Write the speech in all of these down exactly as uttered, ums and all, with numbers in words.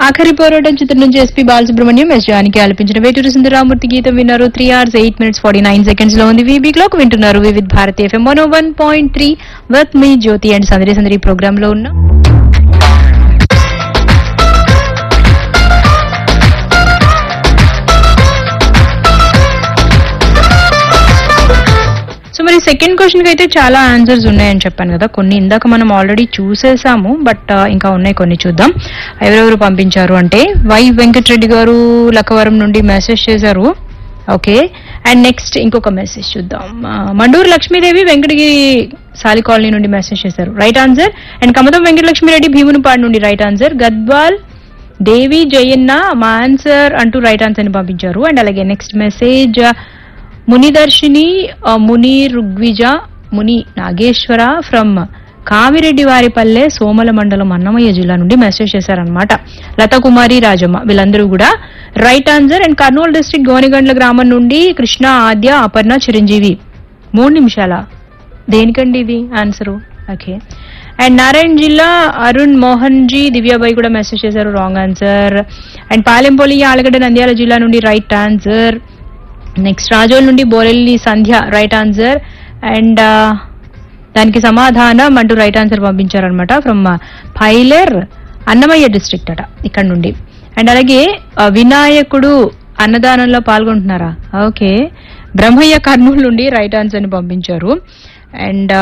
ఆఖరి పోరాటం చిత్రం నుంచి ఎస్పీ బాలసుబ్రహ్మణ్యం ఎస్ జానికి ఆలపించిన వేటూరు సుందరరామూర్తి గీతం విన్నారు. Three hours eight minutes forty nine seconds లో ఉంది. వీబీ క్లాక్ వింటున్నారు Vividh Bharati FM one one point three with me Jyothi and సందరి సందరి programme లో ఉన్న సో మరి సెకండ్ క్వశ్చన్ కి అయితే చాలా ఆన్సర్స్ ఉన్నాయని చెప్పాను కదా. కొన్ని ఇందాక మనం ఆల్రెడీ చూసేసాము, బట్ ఇంకా ఉన్నాయి, కొన్ని చూద్దాం. ఎవరెవరు పంపించారు అంటే వై వెంకటరెడ్డి గారు లక్కవరం నుండి మెసేజ్ చేశారు. ఓకే, అండ్ నెక్స్ట్ ఇంకొక మెసేజ్ చూద్దాం. మండూరు లక్ష్మీదేవి వెంకటగిరి సాలి కాలనీ నుండి మెసేజ్ చేశారు, right answer. And Kamatham Venkatalakshmi Reddy Bheemunipadu నుండి రైట్ ఆన్సర్. గద్వాల్ దేవి జయన్న మా ఆన్సర్ అంటూ రైట్ ఆన్సర్ ని పంపించారు. అండ్ అలాగే next message మునిదర్శిని Muni రుగ్విజ Muni Nageswara from Kamireddy Varipalle Somala మండలం అన్నమయ్య జిల్లా నుండి మెసేజ్ చేశారనమాట. లతా కుమారి రాజమ్మ వీళ్ళందరూ కూడా right answer. And Kurnool district Gonigandla గ్రామం నుండి కృష్ణ ఆద్య అపర్ణ చిరంజీవి మూడు నిమిషాల దేనికండి ఇది ఆన్సరు. ఓకే, అండ్ నారాయణ జిల్లా అరుణ్ మోహన్ జీ దివ్యాబాయి కూడా మెసేజ్ చేశారు, wrong answer. And Palempalli Allagadda Nandyal జిల్లా నుండి రైట్ ఆన్సర్. నెక్స్ట్ రాజోల్ నుండి బోరెల్లి సంధ్య రైట్ ఆన్సర్. అండ్ దానికి సమాధానం అంటూ రైట్ ఆన్సర్ పంపించారనమాట ఫ్రమ్ పైలర్ అన్నమయ్య డిస్ట్రిక్ట్ అట ఇక్కడ నుండి. అండ్ అలాగే వినాయకుడు అన్నదానంలో పాల్గొంటున్నారా, ఓకే, బ్రహ్మయ్య కర్నూలు నుండి రైట్ ఆన్సర్ ని పంపించారు. అండ్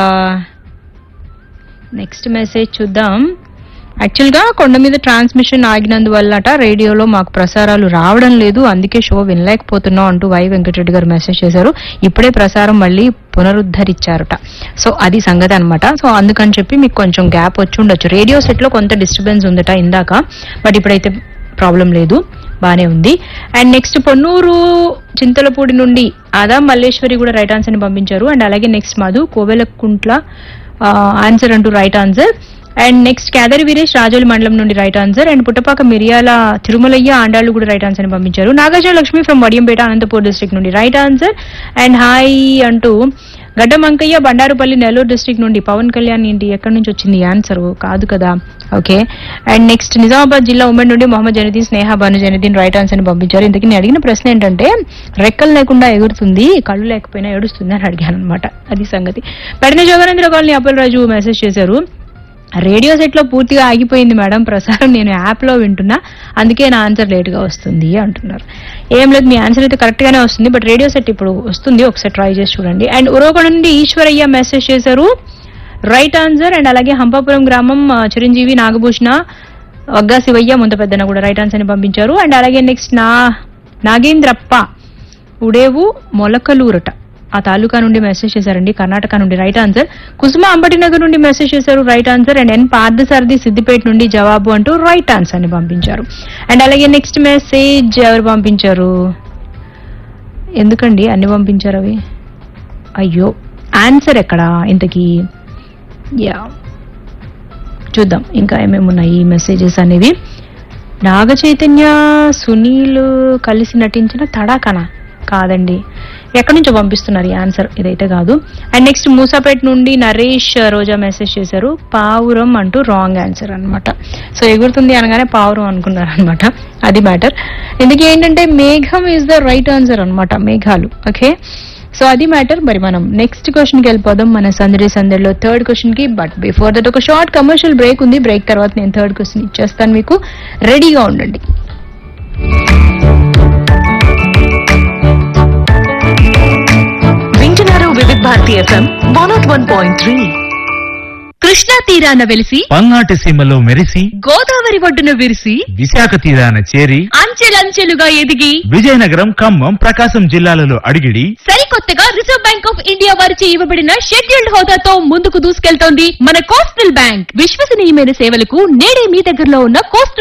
నెక్స్ట్ మెసేజ్ చూద్దాం. యాక్చువల్ గా కొండ మీద ట్రాన్స్మిషన్ ఆగినందువల్లట రేడియోలో మాకు ప్రసారాలు రావడం లేదు, అందుకే షో వినలేకపోతున్నాం అంటూ వై వెంకటరెడ్డి గారు మెసేజ్ చేశారు. ఇప్పుడే ప్రసారం మళ్ళీ పునరుద్ధరించారట. సో అది సంగతి అనమాట. సో అందుకని చెప్పి మీకు కొంచెం గ్యాప్ వచ్చి ఉండొచ్చు. రేడియో సెట్ లో కొంత డిస్టర్బెన్స్ ఉందట ఇందాక, బట్ ఇప్పుడైతే ప్రాబ్లం లేదు, బానే ఉంది. అండ్ నెక్స్ట్ పొన్నూరు చింతలపూడి నుండి ఆదా మల్లేశ్వరి కూడా రైట్ ఆన్సర్ ని పంపించారు. అండ్ అలాగే నెక్స్ట్ మధు కోవెలకుంట్ల ఆన్సర్ అంటూ right answer. And next Kedari Veeresh Rajoli మండలం నుండి రైట్ ఆన్సర్. అండ్ పుట్టపాక మిరియాల తిరుమలయ్య ఆండాళ్ళు కూడా రైట్ ఆన్సర్ ని పంపించారు. నాగార్జున లక్ష్మి ఫ్రమ్ వడియంపేట అనంతపూర్ డిస్ట్రిక్ట్ నుండి రైట్ ఆన్సర్. అండ్ హాయ్ అంటూ గడ్డ మంకయ్య బండారుపల్లి నెల్లూరు డిస్ట్రిక్ట్ నుండి పవన్ కళ్యాణ్ ఏంటి ఎక్కడి నుంచి వచ్చింది ఆన్సర్ కాదు కదా. ఓకే, అండ్ నెక్స్ట్ నిజామాబాద్ జిల్లా ఉమ్మడి నుండి మొహమ్మద్ జనదీన్ స్నేహ భాను జనదీన్ రైట్ ఆన్సర్ ని పంపించారు. ఇంతకీ నేను అడిగిన ప్రశ్న ఏంటంటే రెక్కలు లేకుండా ఎగురుతుంది కళ్ళు లేకపోయినా ఏడుస్తుంది అని అడిగాను అనమాట. అది సంగతి. పెడన జోగానంద్ర కాలనీ అప్పలరాజు మెసేజ్ చేశారు, రేడియో సెట్ లో పూర్తిగా ఆగిపోయింది మేడం ప్రసారం, నేను యాప్ లో వింటున్నా, అందుకే నా ఆన్సర్ లేట్ గా వస్తుంది అంటున్నారు. ఏం లేదు, మీ ఆన్సర్ అయితే కరెక్ట్ గానే వస్తుంది, బట్ రేడియో సెట్ ఇప్పుడు వస్తుంది, ఒకసారి ట్రై చేసి చూడండి. అండ్ ఉరవకొండ నుండి ఈశ్వరయ్య మెసేజ్ చేశారు, రైట్ ఆన్సర్. అండ్ అలాగే హంపాపురం గ్రామం చిరంజీవి నాగభూషణ వగ్గా శివయ్య ముంత పెద్దన కూడా రైట్ ఆన్సర్ ని పంపించారు. అండ్ అలాగే నెక్స్ట్ నా నాగేంద్రప్ప ఉడేవు మొలకలూరట ఆ తాలూకా నుండి మెసేజ్ చేశారండి, కర్ణాటక నుండి రైట్ ఆన్సర్. కుసుమ అంబటినగర్ నుండి మెసేజ్ చేశారు, రైట్ ఆన్సర్. అండ్ ఎన్ పార్థసారథి సిద్దిపేట నుండి జవాబు అంటూ రైట్ ఆన్సర్ ని పంపించారు. అండ్ అలాగే నెక్స్ట్ మెసేజ్ ఎవరు పంపించారు, ఎందుకండి అన్ని పంపించారు అవి, అయ్యో ఆన్సర్ ఎక్కడా ఇంతకీ. యా చూద్దాం ఇంకా ఏమేమి ఉన్నాయి ఈ మెసేజెస్ అనేవి. నాగ చైతన్య సునీల్ కలిసి నటించిన తడాకనా కాదండి, ఎక్కడి నుంచో పంపిస్తున్నారు ఈ ఆన్సర్, ఇదైతే కాదు. అండ్ నెక్స్ట్ మూసాపేట నుండి నరేష్ రోజా మెసేజ్ చేశారు, పావురం అంటూ రాంగ్ ఆన్సర్ అనమాట. సో ఎగురుతుంది అనగానే పావురం అనుకున్నారు అనమాట, అది మ్యాటర్. ఇందుకే ఏంటంటే మేఘం ఈజ్ ద రైట్ ఆన్సర్ అనమాట, మేఘాలు. ఓకే, సో అది మ్యాటర్. మరి మనం నెక్స్ట్ క్వశ్చన్ కి వెళ్ళిపోదాం మన సందడి సందడిలో థర్డ్ క్వశ్చన్ కి. బట్ బిఫోర్ దట్ ఒక షార్ట్ కమర్షియల్ బ్రేక్ ఉంది, బ్రేక్ తర్వాత నేను థర్డ్ క్వశ్చన్ ఇచ్చేస్తాను, మీకు రెడీగా ఉండండి. Vividh Bharati FM one not one point three. Krishna తీరాన వెలిసి పల్నాటి సీమలో మెరిసి గోదావరి ఒడ్డున విరిసి విశాఖ తీరాన చేరి అంచెలంచెలుగా ఎదిగి విజయనగరం ఖమ్మం ప్రకాశం జిల్లాలలో అడిగిడి సరికొత్తగా రిజర్వ్ బ్యాంక్ ఆఫ్ ఇండియా వారిచే ఇవ్వబడిన షెడ్యూల్డ్ హోదాతో ముందుకు దూసుకెళ్తోంది మన కోస్టల్ బ్యాంక్. విశ్వసనీయమైన సేవలకు నేడే మీ దగ్గరలో ఉన్న కోస్టల్